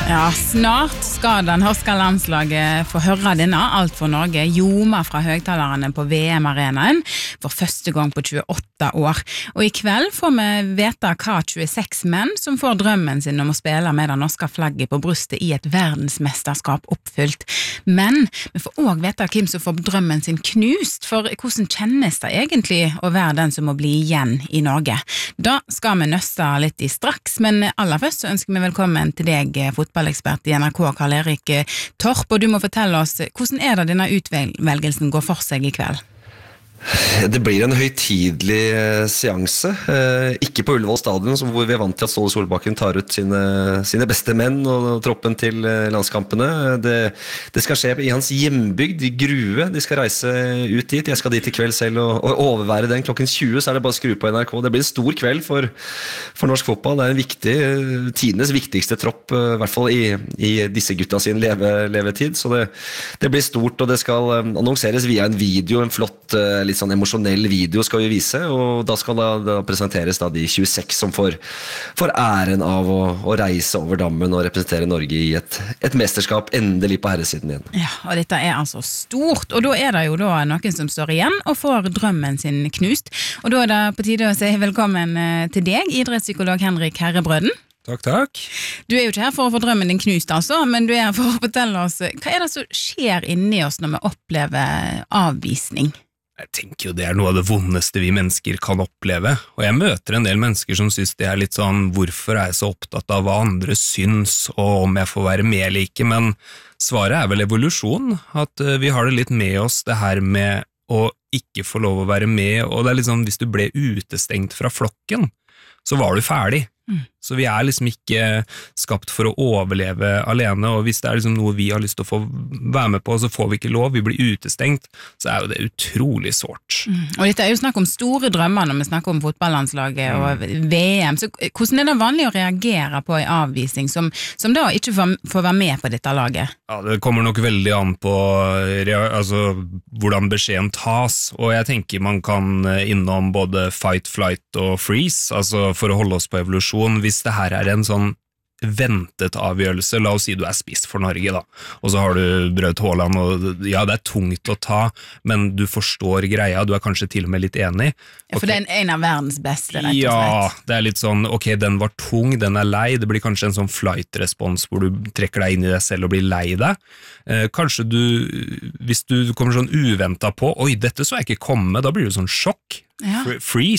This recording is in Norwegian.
Ja, snart skal det norske landslaget få høre denne Alt for Norge ljoma fra høgtalerne på VM-arenaen for første gang på 28 år. Og i kveld får vi vite hva 26 menn som får drømmen sin om å spille med det norske flagget på brystet i et verdensmesterskap oppfylt. Men vi får også vite hvem som får drømmen sin knust, for hvordan kjennes det egentlig å være den som må bli igjen i Norge? Da skal vi nøste litt i straks, men aller først så ønsker vi velkommen til deg, fotballekspert i NRK, Karl-Erik Torp, og du må fortelle oss, hvordan er det denne utvelgelsen går for seg i kveld? Det blir en høytidelig seanse, ikke på Ullevål stadion, hvor vi er vant til at Ståle Solbakken tar ut sine beste menn og troppen til landskampene. Det skal skje i hans hjembygd, i Grue. De skal reise ut dit. Jeg skal dit i kveld selv og overvære den. Klokken 20 så er det bare å skru på NRK. Det blir en stor kveld for norsk fotball. Det er en viktig, tidenes viktigste tropp, i hvert fall i disse gutta sin levetid. Så det blir stort, og det skal annonseres via en video, en flott litt sånn emosjonell video skal vi vise, og da skal da presenteres de 26 som får æren av å reise over dammen og representere Norge i et mesterskap endelig på herresiden igjen. Ja, og dette er altså stort, og da er det jo da noen som står igjen og får drømmen sin knust, og da er det på tide å si velkommen til deg, idrettspsykolog Henrik Herrebrøden. Takk. Du er jo ikke her for å få drømmen din knust altså, men du er her for å fortelle oss, hva er det som skjer inni oss når vi opplever avvisning? Jeg tenker jo det er noe av det vondeste vi mennesker kan oppleve, og jeg møter en del mennesker som synes det er litt sånn, hvorfor er jeg så opptatt av hva andre syns, og om jeg får være med eller ikke, men svaret er vel evolusjon, at vi har det litt med oss, det her med å ikke få lov å være med, og det er litt sånn, hvis du ble utestengt fra flokken, så var du ferdig. Så vi er liksom ikke skapt for å overleve alene, og hvis det er liksom noe vi har lyst til å få være med på, så får vi ikke lov, vi blir utestengt, så er jo det utrolig sårt. Og dette er jo snakk om store drømmer når vi snakker om fotballandslaget og VM, så hvordan er det vanlig å reagere på en avvisning som da ikke får være med på dette laget? Ja, det kommer nok veldig an på hvordan beskjeden tas, og jeg tenker man kan innom både fight, flight og freeze, altså for å holde oss på evolusjon. Hvis det her er en sånn ventet avgjørelse, la oss si du er spiss for Norge da, og så har du Braut Haaland, og ja, det er tungt å ta, men du forstår greia, du er kanskje til og med litt enig. Ja, for det er en av verdens beste, rett og slett. Ja, det er litt sånn, ok, den var tung, den er lei, det blir kanskje en sånn flight-respons hvor du trekker deg inn i deg selv og blir lei deg. Kanskje hvis du kommer sånn uventet på, oi, dette så jeg ikke komme, da blir det sånn sjokk. Ja. Freeze,